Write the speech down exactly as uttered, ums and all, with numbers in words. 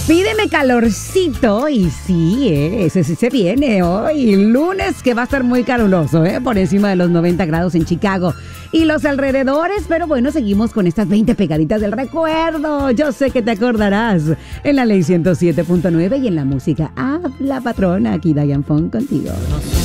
Pídeme calorcito y sí, eh, ese sí se viene hoy, lunes que va a estar muy caluroso, eh, por encima de los noventa grados en Chicago y los alrededores, pero bueno, seguimos con estas veinte pegaditas del recuerdo. Yo sé que te acordarás en la ley ciento siete punto nueve y en la música Habla Patrona, aquí Diane Fong contigo.